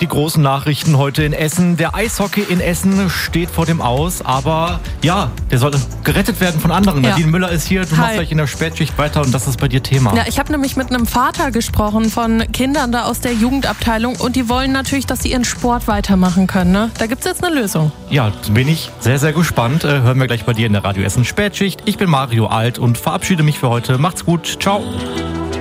Die großen Nachrichten heute in Essen. Der Eishockey in Essen steht vor dem Aus, aber ja, der soll gerettet werden von anderen. Ja. Nadine Müller ist hier, du machst gleich in der Spätschicht weiter und das ist bei dir Thema. Ja, ich habe nämlich mit einem Vater gesprochen von Kindern da aus der Jugendabteilung und die wollen natürlich, dass sie ihren Sport weitermachen können. Ne? Da gibt's jetzt eine Lösung. Ja, bin ich sehr, sehr gespannt. Hören wir gleich bei dir in der Radio Essen Spätschicht. Ich bin Mario Alt und verabschiede mich für heute. Macht's gut. Ciao.